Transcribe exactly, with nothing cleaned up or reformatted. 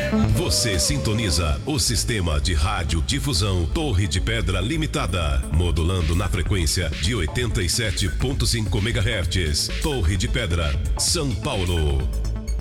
Você sintoniza o sistema de radiodifusão Torre de Pedra Limitada, modulando na frequência de oitenta e sete ponto cinco megahertz. Torre de Pedra, São Paulo.